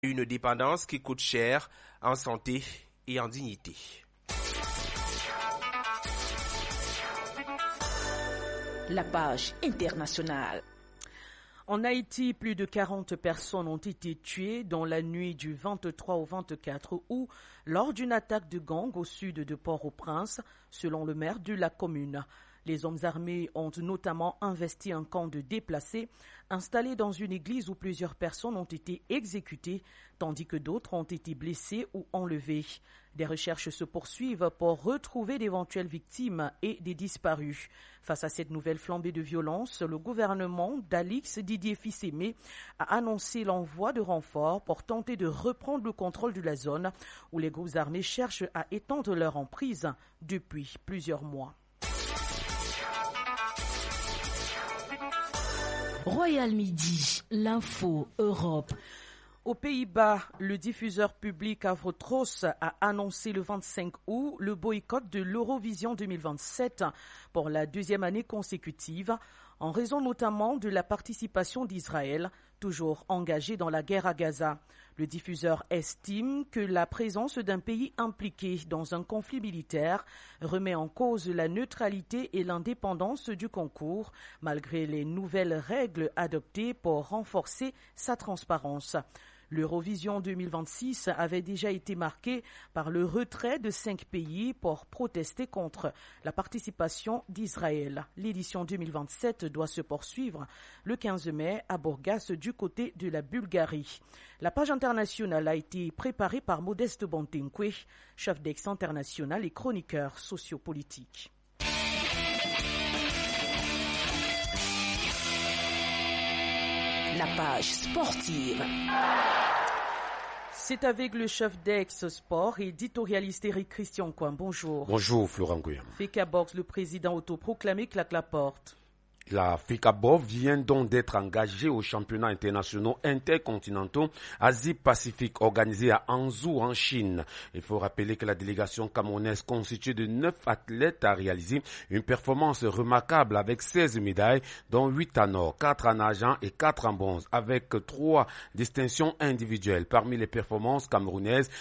Une dépendance qui coûte cher en santé et en dignité. La page internationale. En Haïti, plus de 40 personnes ont été tuées dans la nuit du 23 au 24 août lors d'une attaque de gang au sud de Port-au-Prince, selon le maire de la commune. Les hommes armés ont notamment investi un camp de déplacés installé dans une église où plusieurs personnes ont été exécutées, tandis que d'autres ont été blessées ou enlevées. Des recherches se poursuivent pour retrouver d'éventuelles victimes et des disparus. Face à cette nouvelle flambée de violence, le gouvernement d'Alix Didier Fils-Aimé a annoncé l'envoi de renforts pour tenter de reprendre le contrôle de la zone où les groupes armés cherchent à étendre leur emprise depuis plusieurs mois. Royal Midi, l'info Europe. Aux Pays-Bas, le diffuseur public Avrotros a annoncé le 25 août le boycott de l'Eurovision 2027 pour la deuxième année consécutive, en raison notamment de la participation d'Israël, toujours engagé dans la guerre à Gaza. Le diffuseur estime que la présence d'un pays impliqué dans un conflit militaire remet en cause la neutralité et l'indépendance du concours, malgré les nouvelles règles adoptées pour renforcer sa transparence. L'Eurovision 2026 avait déjà été marquée par le retrait de 5 pays pour protester contre la participation d'Israël. L'édition 2027 doit se poursuivre le 15 mai à Burgas du côté de la Bulgarie. La page internationale a été préparée par Modeste Bontenkwe, chef d'ex international et chroniqueur sociopolitique. La page sportive. C'est avec le chef d'ex-sport et éditorialiste Eric Christian Coin. Bonjour. Bonjour Florent Gouya. FECABOX, le président autoproclamé, claque la porte. La FECABOX vient donc d'être engagée aux championnats internationaux intercontinentaux Asie-Pacifique organisés à Hangzhou en Chine. Il faut rappeler que la délégation camerounaise constituée de 9 athlètes a réalisé une performance remarquable avec 16 médailles, dont 8 en or, 4 en argent et 4 en bronze, avec 3 distinctions individuelles. Parmi les performances camerounaises,